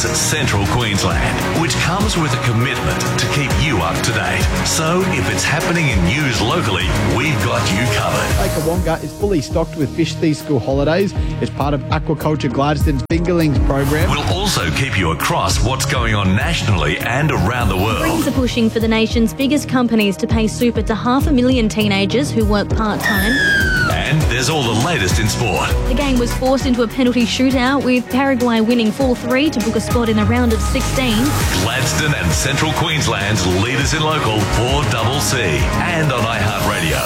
is Central Queensland, which comes with a commitment to keep you up to date. So if it's happening in news locally, we've got you covered. Lake Wonga is fully stocked with fish these school holidays as part of Aquaculture Gladstone's Fingerlings program. We'll also keep you across what's going on nationally and around the world. Greens are pushing for the nation's biggest companies to pay super to 500,000 teenagers who work part-time. And there's all the latest in sport. The game was forced into a penalty shootout, with Paraguay winning 4-3 to book a spot in the round of 16. Gladstone and Central Queensland's leaders in local 4CC and on iHeartRadio.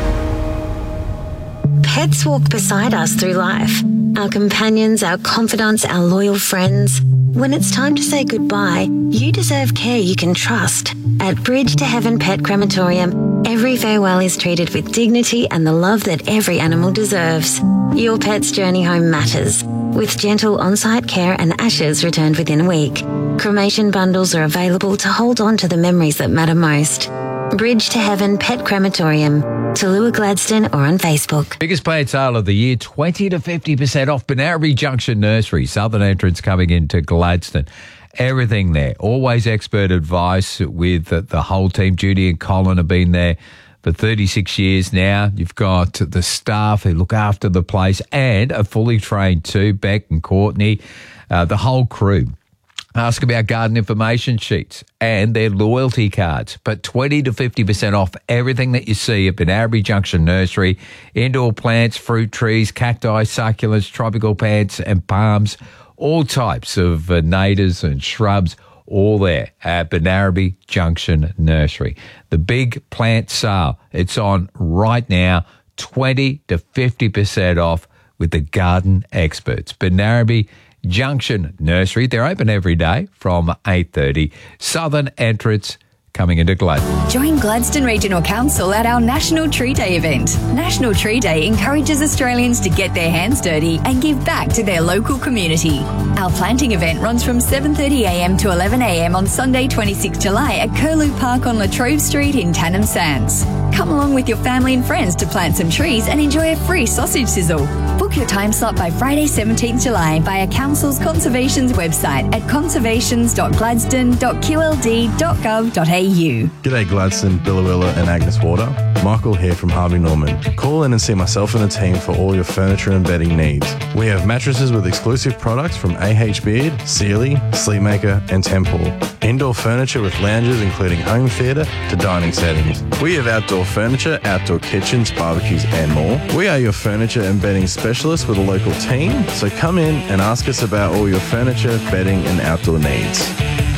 Pets walk beside us through life. Our companions, our confidants, our loyal friends. When it's time to say goodbye, you deserve care you can trust. At Bridge to Heaven Pet Crematorium, every farewell is treated with dignity and the love that every animal deserves. Your pet's journey home matters, with gentle on-site care and ashes returned within a week. Cremation bundles are available to hold on to the memories that matter most. Bridge to Heaven Pet Crematorium, Tallulah Gladstone, or on Facebook. Biggest plant sale of the year, 20 to 50% off Benarabee Junction Nursery, southern entrance coming into Gladstone. Everything there. Always expert advice with the whole team. Judy and Colin have been there for 36 years now. You've got the staff who look after the place and are fully trained too, Beck and Courtney, the whole crew. Ask about garden information sheets and their loyalty cards. But 20 to 50% off everything that you see at Benarabee Junction Nursery. Indoor plants, fruit trees, cacti, succulents, tropical plants and palms. All types of natives and shrubs, all there at Benarabee Junction Nursery. The big plant sale, it's on right now, 20 to 50% off with the garden experts. Benarabee Junction Nursery. They're open every day from 8:30. Southern entrance coming into Gladstone. Join Gladstone Regional Council at our National Tree Day event. National Tree Day encourages Australians to get their hands dirty and give back to their local community. Our planting event runs from 7:30am to 11am on Sunday 26 July at Curlew Park on Latrobe Street in Tannum Sands. Come along with your family and friends to plant some trees and enjoy a free sausage sizzle. Book your time slot by Friday 17th July via Council's Conservation's website at conservations.gladstone.qld.gov.au. G'day Gladstone, Billawilla and Agnes Water. Michael here from Harvey Norman. Call in and see myself and the team for all your furniture and bedding needs. We have mattresses with exclusive products from AH Beard, Sealy, Sleepmaker and Temple. Indoor furniture with lounges including home theatre to dining settings. We have outdoor furniture, outdoor kitchens, barbecues and more. We are your furniture and bedding specialists with a local team, so come in and ask us about all your furniture, bedding and outdoor needs.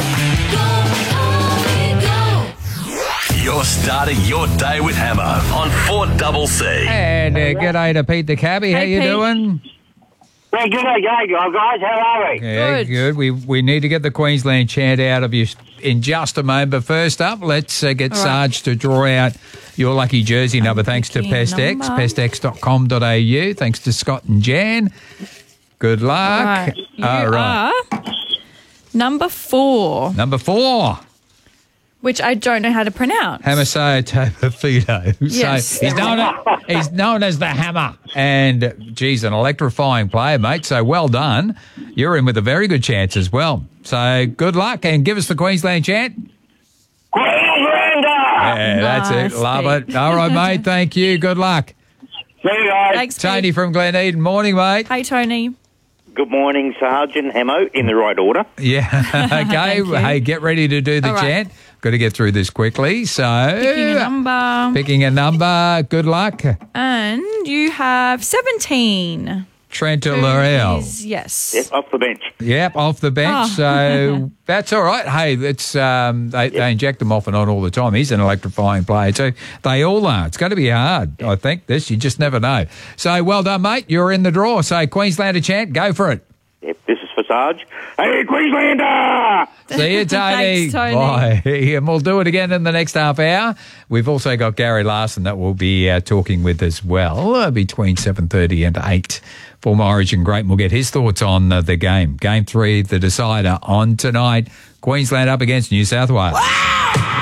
You're starting your day with Hammer on 4CC. And g'day to Pete the cabbie. How you Pete. doing? Yeah, good day, guys. How are we? Yeah, good. We need to get the Queensland chant out of you in just a moment. But first up, let's get Sarge to draw out your lucky jersey number. Thanks to PestX, pestx.com.au. Thanks to Scott and Jan. Good luck. All right. Number 4. Number 4. Which I don't know how to pronounce. Hamaseo Tabufido. Yes. So he's known as the Hammer. And, geez, an electrifying player, mate. So well done. You're in with a very good chance as well. So good luck and give us the Queensland chant. Queenslander! Yeah, that's it. Love it. All right, mate. Thank you. Good luck. See you guys. Thanks, Tony Pete. from Glen Eden. Morning, mate. Hey, Tony. Good morning, Sergeant Hemo, in the right order. Yeah. Okay. you. Hey, get ready to do the All right. chant. Got to get through this quickly. So Picking a number. Picking a number. Good luck. And you have 17. Trenta Laurel. Yes. Yes, off the bench. Yep, off the bench. Oh. So that's all right. Hey, it's they inject them off and on all the time. He's an electrifying player. So they all are. It's going to be hard, I think, this. You just never know. So well done, mate. You're in the draw. So Queenslander chant, go for it. Yep, this is for Sarge. Hey, Queenslander! See you, Tony. Thanks, Tony. Bye. And we'll do it again in the next half hour. We've also got Gary Larson that we'll be talking with as well between 7:30 and 8. Former Origin great. We'll get his thoughts on the game. Game 3, the decider on tonight. Queensland up against New South Wales.